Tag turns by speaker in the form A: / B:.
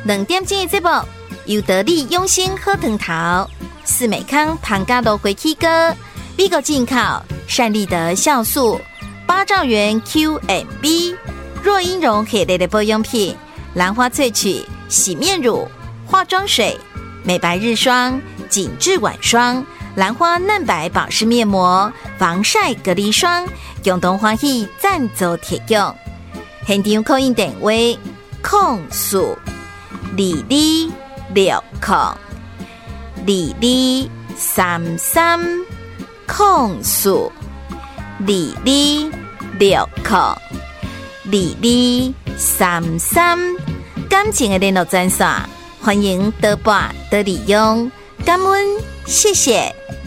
A: 2点钟的节目，由得力用心喝藤桃、四美康庞嘎多回气哥、美国进口善利德酵素、8兆元 QMB、若英绒系列的保养品、兰花萃取洗面乳、化妆水、美白日霜、紧致晚霜、兰花嫩白保湿面膜、防晒隔离霜，共同欢喜赞助提供。现场扣印电话：2260-2233，感情的联络专线，欢迎多拨多利用，感恩，谢谢。